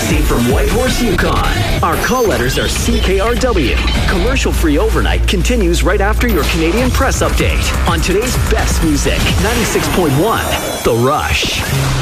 Broadcasting from Whitehorse, Yukon. Our call letters are CKRW. Commercial-free overnight continues right after your Canadian press update on today's best music, 96.1 The Rush.